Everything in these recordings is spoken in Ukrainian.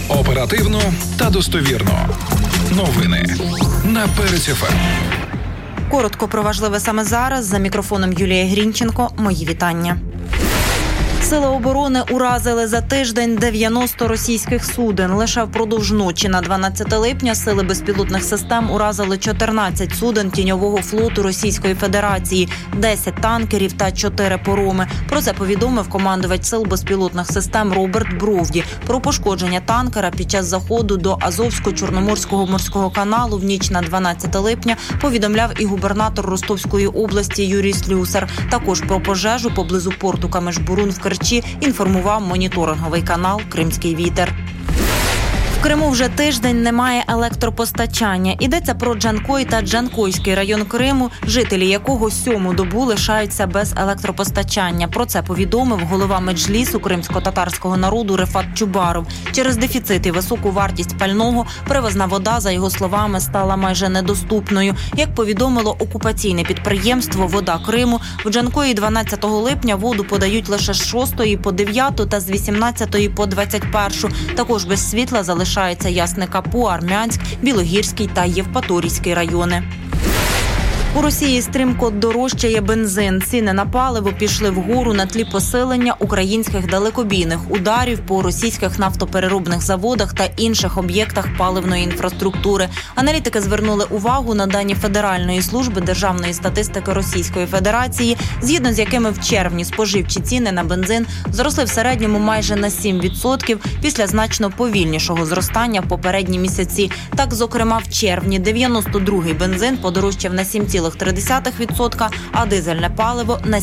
Оперативно та достовірно. Новини на Перець ФМ. Коротко про важливе саме зараз. За мікрофоном Юлія Грінченко. Мої вітання. Сили оборони уразили за тиждень 90 російських суден. Лише впродовж ночі на 12 липня сили безпілотних систем уразили 14 суден тіньового флоту Російської Федерації, 10 танкерів та 4 пароми. Про це повідомив командувач сил безпілотних систем Роберт Бровді. Про пошкодження танкера під час заходу до Азовсько-Чорноморського морського каналу в ніч на 12 липня повідомляв і губернатор Ростовської області Юрій Слюсар. Також про пожежу поблизу порту Камиш-Бурун в Керчі інформував моніторинговий канал «Кримський вітер». В Криму вже тиждень немає електропостачання. Йдеться про Джанкой та Джанкойський район Криму, жителі якого 7-му добу лишаються без електропостачання. Про це повідомив голова Меджлісу кримсько-татарського народу Рефат Чубаров. Через дефіцит і високу вартість пального привозна вода, за його словами, стала майже недоступною. Як повідомило окупаційне підприємство «Вода Криму», в Джанкої 12 липня воду подають лише з 6 по 9 та з 18 по 21. Також без світла залишається Ясний-Капу, Армянськ, Білогірський та Євпаторійський райони. У Росії стрімко дорожчає бензин. Ціни на паливо пішли вгору на тлі посилення українських далекобійних ударів по російських нафтопереробних заводах та інших об'єктах паливної інфраструктури. Аналітики звернули увагу на дані Федеральної служби державної статистики Російської Федерації, згідно з якими в червні споживчі ціни на бензин зросли в середньому майже на 7% після значно повільнішого зростання в попередні місяці. Так, зокрема, в червні 92-й бензин подорожчав на 7,3%, а дизельне паливо на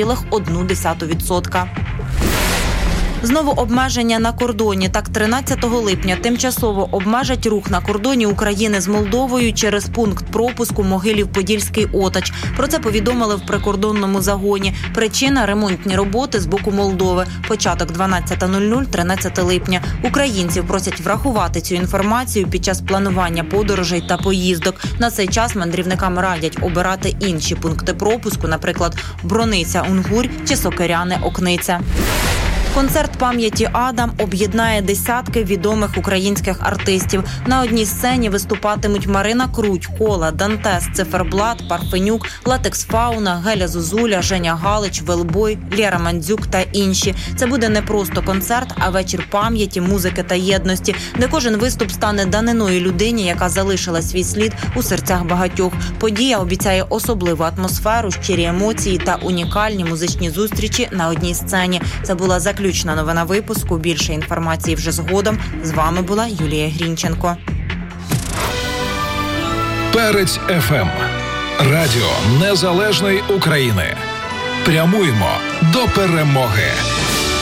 7,1%. Знову обмеження на кордоні. Так, 13 липня тимчасово обмежать рух на кордоні України з Молдовою через пункт пропуску Могилів-Подільський Отач. Про це повідомили в прикордонному загоні. Причина – ремонтні роботи з боку Молдови. Початок 12:00, 13 липня. Українців просять врахувати цю інформацію під час планування подорожей та поїздок. На цей час мандрівникам радять обирати інші пункти пропуску, наприклад, Брониця-Унгурь чи Сокиряни-Окниця. Концерт пам'яті Адам об'єднає десятки відомих українських артистів. На одній сцені виступатимуть Марина Круть, Кола, Дантес, Циферблат, Парфенюк, Латекс Фауна, Геля Зозуля, Женя Галич, Велбой, Лєра Мандзюк та інші. Це буде не просто концерт, а вечір пам'яті, музики та єдності, де кожен виступ стане даниною людині, яка залишила свій слід у серцях багатьох. Подія обіцяє особливу атмосферу, щирі емоції та унікальні музичні зустрічі на одній сцені. Це була заключна новина випуску. Більше інформації вже згодом. З вами була Юлія Грінченко. Перець ФМ. Радіо Незалежної України. Прямуємо до перемоги.